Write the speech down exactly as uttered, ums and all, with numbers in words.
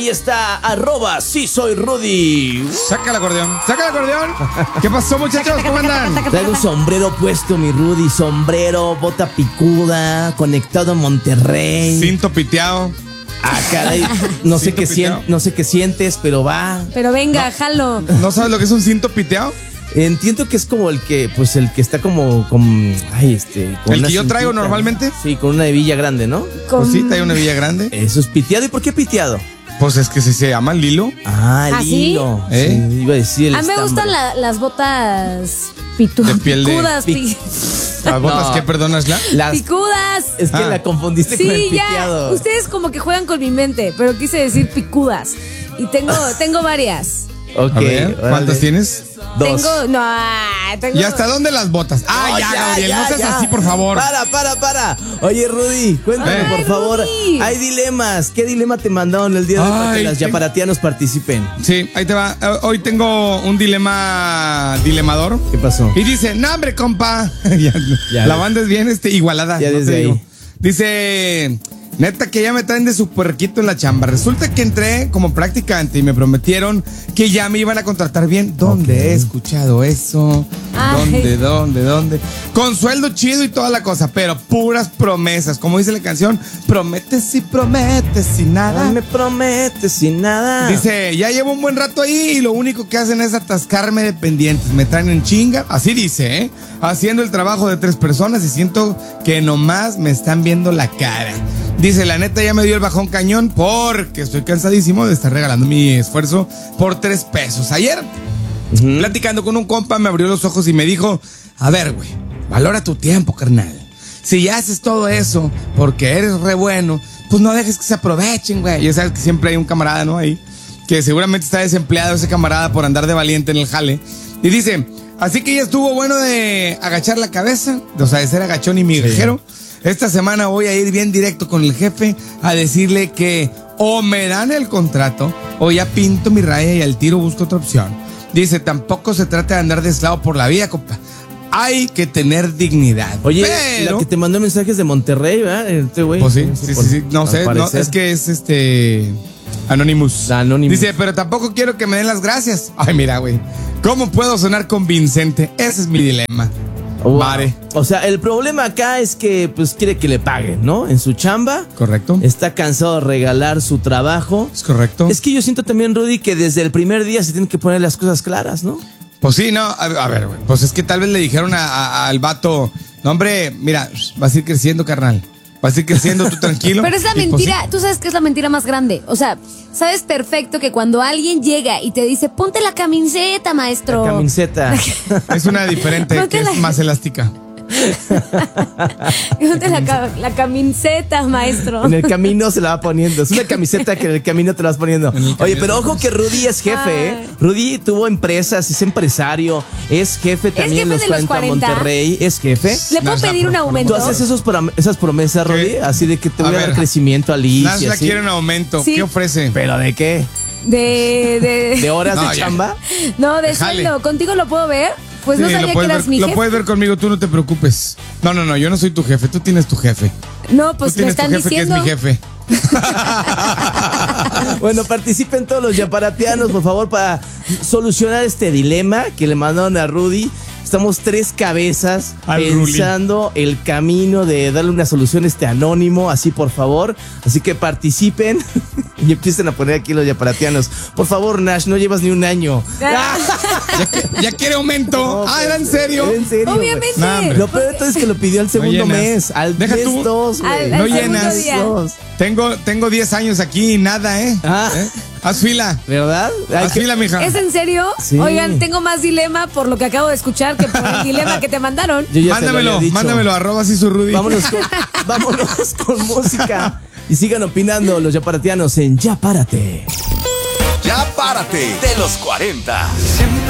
Ahí está, arroba, sí soy Rudy. Saca el acordeón, saca el acordeón. ¿Qué pasó, muchachos? ¿Cómo andan? Traigo un sombrero puesto, mi Rudy. Sombrero, bota picuda, conectado a Monterrey. Cinto piteado. Ah, caray, no sé, Cinto qué piteado. sien- no sé qué sientes, pero va. Pero venga, jalo. ¿No sabes lo que es un cinto piteado? Entiendo que es como el que, pues el que está como, con, ay, este. Con ¿El una que yo traigo cintita, normalmente? ¿no? Sí, con una hebilla grande, ¿no? Con- Pues sí, trae una villa grande. Eso es piteado. ¿Y por qué piteado? Pues es que si se llama Lilo. Ah, el ¿Ah, sí? hilo. ¿Eh? Sí, iba a decir el A mí me estambre. gustan la- las botas pitu- De piel de- picudas. pi- ¿Las botas No. qué, perdonas, la? Las- picudas. Es que Ah. la confundiste con el Sí, ya. piteado. Ustedes como que juegan con mi mente, pero quise decir picudas. Y tengo, tengo varias. Ok, A ver, ¿cuántas órale. tienes? Dos. Tengo, no, ah, tengo. ¿Y hasta dónde las botas? Ah, No, ya, Gabriel, no seas ya. así, por favor. Para, para, para. Oye, Rudy, cuéntame, Ay, por favor. Rudy. Hay dilemas. ¿Qué dilema te mandaron el día de hoy para que Ay, las tengo- yaparatianos participen? Sí, ahí te va. Eh, Hoy tengo un dilema dilemador. ¿Qué pasó? Y dice, no, hombre, compa. Ya, Ya la ves. banda es bien este, igualada. Ya no desde te digo. ahí. Dice, neta que ya me traen de su puerquito en la chamba. Resulta que entré como practicante y me prometieron que ya me iban a contratar bien. ¿Dónde Ok. he escuchado eso? Ay. ¿Dónde, dónde, dónde? Con sueldo chido y toda la cosa, pero puras promesas. Como dice la canción, prometes y prometes sin nada. No me prometes sin nada. Dice, ya llevo un buen rato ahí y lo único que hacen es atascarme de pendientes. Me traen en chinga, así dice, ¿eh? Haciendo el trabajo de tres personas y siento que nomás me están viendo la cara. Dice, la neta ya me dio el bajón cañón porque estoy cansadísimo de estar regalando mi esfuerzo por tres pesos. Ayer, Ujú. platicando con un compa, me abrió los ojos y me dijo, a ver, güey, valora tu tiempo, carnal. Si ya haces todo eso porque eres re bueno, pues no dejes que se aprovechen, güey. Ya sabes que siempre hay un camarada, ¿no? Ahí, que seguramente está desempleado ese camarada por andar de valiente en el jale. Y dice, así que ya estuvo bueno de agachar la cabeza, o sea, de ser agachón y migajero. Esta semana voy a ir bien directo con el jefe a decirle que o me dan el contrato o ya pinto mi raya y al tiro busco otra opción. Dice, tampoco se trata de andar deslado por la vida, compa. Hay que tener dignidad. Oye, pero... la que te mandó mensajes de Monterrey, ¿verdad? Este güey. Pues sí, sí, sí, sí. No Al sé, no, parecer. es que es este... Anonymous. Anonymous. Dice, pero tampoco quiero que me den las gracias. Ay, mira, güey. ¿Cómo puedo sonar convincente? Ese es mi dilema. Wow. Vale. O sea, el problema acá es que pues quiere que le paguen, ¿no? En su chamba. ¿Correcto? Está cansado de regalar su trabajo. ¿Es correcto? Es que yo siento también, Rudy, que desde el primer día se tienen que poner las cosas claras, ¿no? Pues sí, no, a, a ver, güey. Pues es que tal vez le dijeron a- a- al vato, no, hombre, mira, vas a ir creciendo, carnal. Vas a ir creciendo, tú tranquilo. Pero es la Y pues mentira, tú sabes que es la mentira más grande. O sea, sabes perfecto que cuando alguien llega y te dice, ponte la camiseta, maestro. La camiseta. sí, es una diferente, Ponte que la- es más elástica. Ponte la, ca- la camiseta, maestro. En el camino se la va poniendo. Es una camiseta que en el camino te la vas poniendo. Oye, camino pero ojo que Rudy es jefe, ¿eh? Ay. Rudy tuvo empresas, es empresario, es jefe también jefe en de los los cuarenta cuarenta. Monterrey, es jefe. ¿Le puedo Nash, pedir un no, no, aumento? ¿Tú haces esos prom- esas promesas, ¿Qué? Rudy? Así de que te A voy a, dar ver, crecimiento a Liz Nash y la así. quiere un aumento. Sí. ¿Qué ofrece? ¿Pero de qué? De, de, ¿De horas No, de ya. chamba? No, de Jale. sueldo. ¿Contigo lo puedo ver? Pues no Sí, sabía lo que puedes eras ver, mi lo jefe. puedes ver conmigo, tú no te preocupes. No, no, no, yo no soy tu jefe, tú tienes tu jefe. No, Tú pues me tienes tu están jefe diciendo. que es mi jefe. Bueno, participen todos los yaparatianos, por favor, para solucionar este dilema que le mandaron a Rudy. Estamos tres cabezas Al pensando el camino de darle una solución a este anónimo, así por favor. Así que participen y empiecen a poner aquí los yaparatianos. Por favor, Nash, no llevas ni un año. Ah, Ya, que- ya quiere aumento. No, ah, pero- ¿era en serio? ¿Era en serio? güey. Obviamente. No, hombre. Lo peor de todo es que lo pidió al segundo llenas. mes, al Deja mes tú. dos, güey. Al- No al segundo llenas. día. Dos. Tengo, tengo diez años aquí y nada, ¿eh? Ah. ¿Eh? Haz fila. ¿Verdad? Hay Haz que- fila, mija. ¿Es en serio? Sí. Oigan, tengo más dilema por lo que acabo de escuchar que por el dilema que te mandaron. Yo ya te lo Mándamelo, había dicho. mándamelo, arroba así su Rudy. Vámonos con, vámonos con música. Y sigan opinando los yaparatianos en Ya Párate. Ya párate de los cuarenta. Siempre